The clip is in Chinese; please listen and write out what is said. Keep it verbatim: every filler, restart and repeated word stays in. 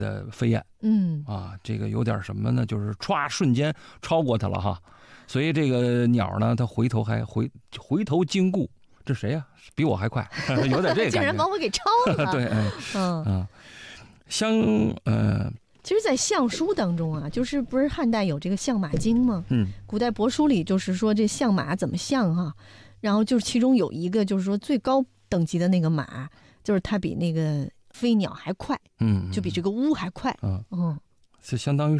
的飞燕， 嗯啊，这个有点什么呢？就是歘，瞬间超过它了哈。所以这个鸟呢，它回头还回回头经顾，这谁呀、啊？比我还快，有点这个感觉。 竟然把我给超了。 对，嗯嗯嗯，相呃， 其实，在相书当中啊，就是不是汉代有这个相马经吗？ 嗯， 古代帛书里就是说这相马怎么相哈、啊，然后就是其中有一个就是说最高等级的那个马，就是它比那个飞鸟还快， 嗯， 就比这个乌还快。 嗯嗯， 就相当于